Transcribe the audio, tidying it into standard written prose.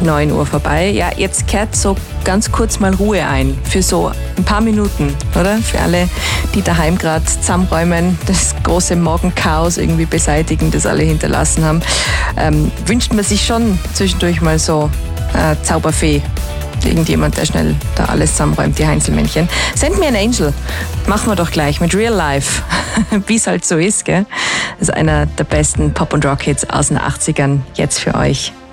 9 Uhr vorbei. Ja, jetzt kehrt so ganz kurz mal Ruhe ein. Für so ein paar Minuten, oder? Für alle, die daheim gerade zusammenräumen, das große Morgenchaos irgendwie beseitigen, das alle hinterlassen haben. Wünscht man sich schon zwischendurch mal so Zauberfee. Irgendjemand, der schnell da alles zusammenräumt, die Heinzelmännchen. Send Me an Angel. Machen wir doch gleich mit Real Life. Wie es halt so ist, gell? Das ist einer der besten Pop- und Rock-Hits aus den 80ern. Jetzt für euch.